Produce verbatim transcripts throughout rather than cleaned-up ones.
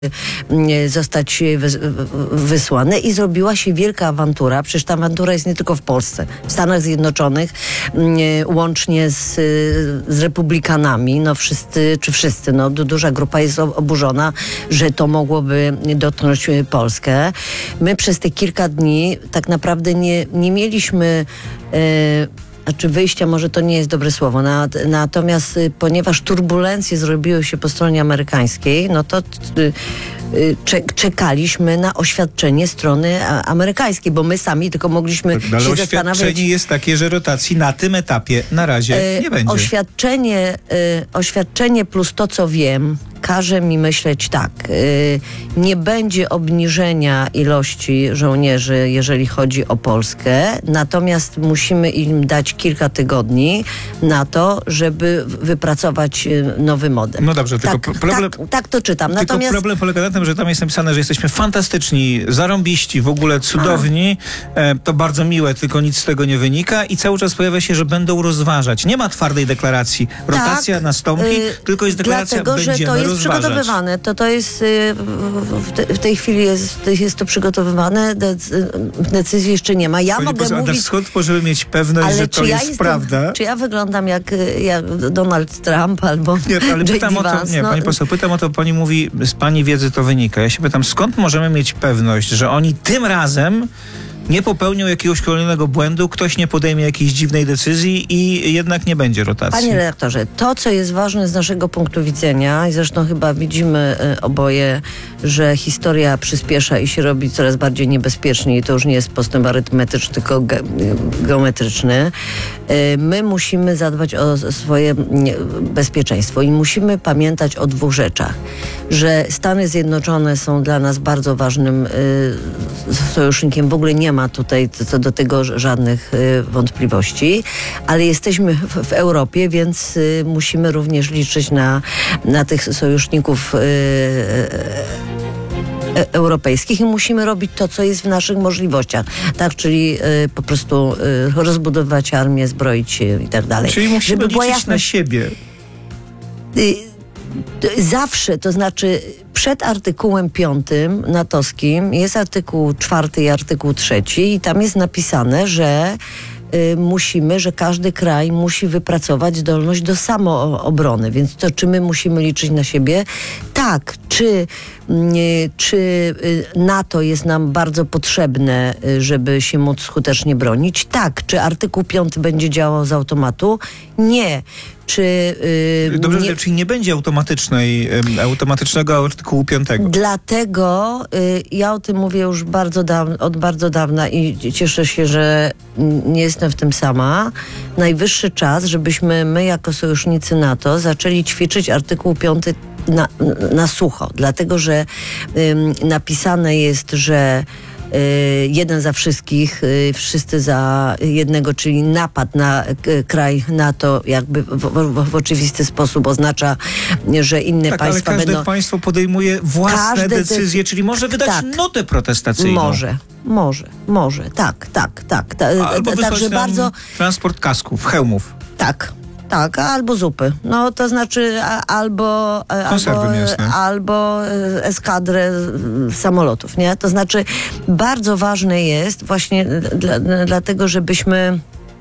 zostać wysłane i zrobiła się wielka awantura. Przecież ta awantura jest nie tylko w Polsce. W Stanach Zjednoczonych łącznie z, z republikanami, no wszyscy, czy wszyscy, no duża grupa jest oburzona, że to mogłoby dotknąć Polskę. My przez te kilka dni tak naprawdę nie, nie mieliśmy Znaczy wyjścia, może to nie jest dobre słowo, natomiast ponieważ turbulencje zrobiły się po stronie amerykańskiej, no to czekaliśmy na oświadczenie strony amerykańskiej, bo my sami tylko mogliśmy ale się zastanawiać. Oświadczenie jest takie, że rotacji na tym etapie na razie nie będzie. Oświadczenie, oświadczenie plus to, co wiem, każe mi myśleć tak, nie będzie obniżenia ilości żołnierzy, jeżeli chodzi o Polskę, natomiast musimy im dać kilka tygodni na to, żeby wypracować nowy model. No dobrze, tylko tak, problem... Tak, tak to czytam. Tylko natomiast... problem polega na tym, że tam jest napisane, że jesteśmy fantastyczni, zarąbiści, w ogóle cudowni, e, to bardzo miłe, tylko nic z tego nie wynika i cały czas pojawia się, że będą rozważać. Nie ma twardej deklaracji. Rotacja tak, nastąpi, yy, tylko jest deklaracja, dlatego, będziemy że to jest rozważać. przygotowywane. To, to jest, w, te, w tej chwili jest, jest to przygotowywane, decyzji jeszcze nie ma. Ja Pani mogę poseł, mówić... a skąd możemy mieć pewność, ale że to czy ja jest jestem, prawda? Czy ja wyglądam jak, jak Donald Trump albo Nie, ale J D pytam o to, Vance? nie, no, pani poseł, pytam o to, pani mówi, z pani wiedzy to wynika. Ja się pytam, skąd możemy mieć pewność, że oni tym razem nie popełnią jakiegoś kolejnego błędu, ktoś nie podejmie jakiejś dziwnej decyzji i jednak nie będzie rotacji. Panie redaktorze, to, co jest ważne z naszego punktu widzenia, i zresztą chyba widzimy y, oboje, że historia przyspiesza i się robi coraz bardziej niebezpiecznie i to już nie jest postęp arytmetyczny, tylko ge geometryczny. Y, my musimy zadbać o swoje y, bezpieczeństwo i musimy pamiętać o dwóch rzeczach. Że Stany Zjednoczone są dla nas bardzo ważnym y, sojusznikiem. W ogóle nie ma tutaj co do tego żadnych y, wątpliwości, ale jesteśmy w, w Europie, więc y, musimy również liczyć na, na tych sojuszników y, y, europejskich i musimy robić to, co jest w naszych możliwościach. Tak, czyli y, po prostu y, rozbudowywać armię, zbroić się i tak dalej. Czyli musimy Żeby liczyć jasne, na siebie. Y, Zawsze, to znaczy przed artykułem piątym natowskim jest artykuł czwarty i artykuł trzeci i tam jest napisane, że y, musimy, że każdy kraj musi wypracować zdolność do samoobrony. Więc to czy my musimy liczyć na siebie? Tak. Czy, y, czy y, NATO jest nam bardzo potrzebne, y, żeby się móc skutecznie bronić? Tak. Czy artykuł piąty będzie działał z automatu? Nie. Czy, yy, Dobrze, nie... czyli nie będzie automatycznej, yy, automatycznego artykułu piątego. Dlatego yy, ja o tym mówię już bardzo dawno, od bardzo dawna i cieszę się, że nie jestem w tym sama. Najwyższy czas, żebyśmy my jako sojusznicy NATO zaczęli ćwiczyć artykuł piąty na, na sucho. Dlatego, że yy, napisane jest, że jeden za wszystkich, wszyscy za jednego, czyli napad na kraj NATO jakby w, w, w oczywisty sposób oznacza, że inne tak, państwa ale każde będą... państwo podejmuje własne Każde decyzje, czyli może wydać tak, notę protestacyjną. Może, może, może, tak, tak, tak. Ta, Albo wysłać także nam bardzo transport kasków, hełmów. Tak. Tak, albo zupy. No to znaczy a, albo, albo, albo eskadrę samolotów, nie? To znaczy bardzo ważne jest właśnie dla, dlatego, żebyśmy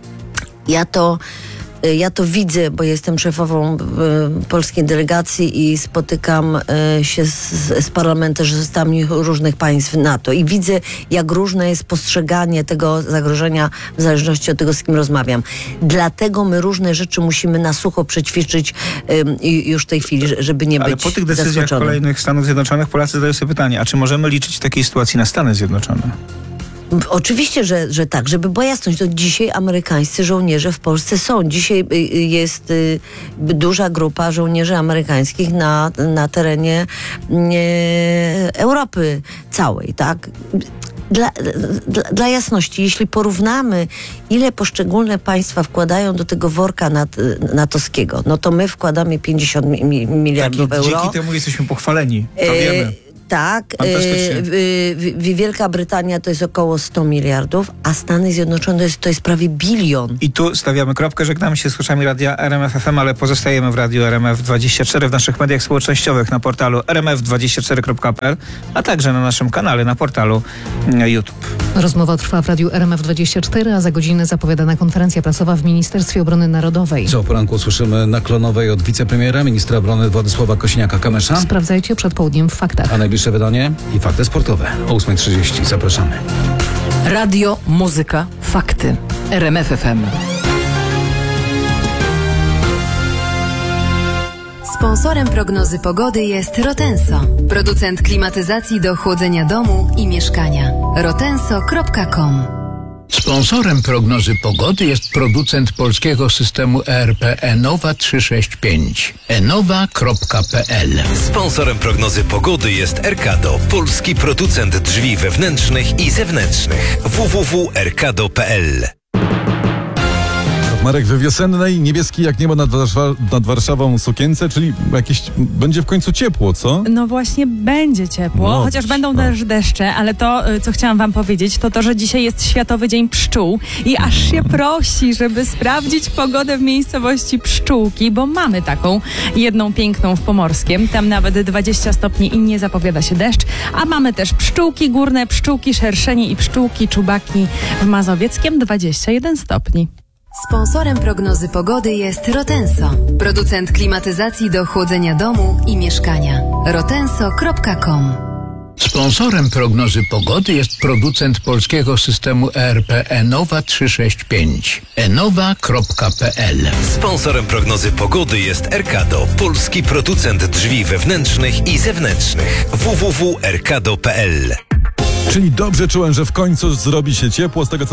ja to Ja to widzę, bo jestem szefową y, polskiej delegacji i spotykam y, się z, z parlamentarzystami różnych państw NATO i widzę, jak różne jest postrzeganie tego zagrożenia w zależności od tego, z kim rozmawiam. Dlatego my różne rzeczy musimy na sucho przećwiczyć y, już w tej chwili, żeby nie Ale być po tych decyzjach zaskoczonym. kolejnych Stanów Zjednoczonych Polacy zadają sobie pytanie, a czy możemy liczyć w takiej sytuacji na Stany Zjednoczone? Oczywiście, że, że tak, żeby była jasność, to dzisiaj amerykańscy żołnierze w Polsce są. Dzisiaj jest y, duża grupa żołnierzy amerykańskich na, na terenie y, Europy całej, tak? Dla, dla, dla jasności, jeśli porównamy, ile poszczególne państwa wkładają do tego worka nat, natowskiego, no to my wkładamy pięćdziesiąt mi, miliardów tak, euro. Dzięki temu jesteśmy pochwaleni, to y, wiemy. Tak. Fantastycznie. Y, y, y, Wielka Brytania to jest około sto miliardów, a Stany Zjednoczone to jest, to jest prawie bilion. I tu stawiamy kropkę, żegnamy się z słuchaczami radia R M F F M, ale pozostajemy w radiu R M F dwadzieścia cztery, w naszych mediach społecznościowych, na portalu r m f dwadzieścia cztery kropka p l, a także na naszym kanale na portalu YouTube. Rozmowa trwa w radiu R M F dwadzieścia cztery, a za godzinę zapowiadana konferencja prasowa w Ministerstwie Obrony Narodowej. Co o poranku słyszymy na Klonowej od wicepremiera, ministra obrony Władysława Kosiniaka-Kamysza. Sprawdzajcie przed południem w faktach. A najbliższe wydanie i fakty sportowe o ósma trzydzieści. Zapraszamy. Radio, muzyka, fakty. R M F F M. Sponsorem prognozy pogody jest Rotenso, producent klimatyzacji do chłodzenia domu i mieszkania. rotenso kropka com. Sponsorem prognozy pogody jest producent polskiego systemu E R P Enowa trzysta sześćdziesiąt pięć. enowa kropka p l. Sponsorem prognozy pogody jest Erkado, polski producent drzwi wewnętrznych i zewnętrznych. w w w kropka erkado kropka p l. Marek, we wiosennej, niebieski jak niebo nad, Warszawa, nad Warszawą sukience, czyli jakieś, będzie w końcu ciepło, co? No właśnie będzie ciepło, No, chociaż będą no. też deszcze, ale to, co chciałam wam powiedzieć, to to, że dzisiaj jest Światowy Dzień Pszczół i aż się prosi, żeby sprawdzić pogodę w miejscowości Pszczółki, bo mamy taką jedną piękną w Pomorskiem, tam nawet dwadzieścia stopni i nie zapowiada się deszcz, a mamy też Pszczółki Górne, Pszczółki Szerszenie i Pszczółki Czubaki w Mazowieckiem dwadzieścia jeden stopni. Sponsorem prognozy pogody jest Rotenso, producent klimatyzacji do chłodzenia domu i mieszkania. rotenso kropka com. Sponsorem prognozy pogody jest producent polskiego systemu E R P Enowa trzysta sześćdziesiąt pięć. enowa kropka p l. Sponsorem prognozy pogody jest Erkado, polski producent drzwi wewnętrznych i zewnętrznych. w w w kropka erkado kropka p l. Czyli dobrze czułem, że w końcu zrobi się ciepło, z tego co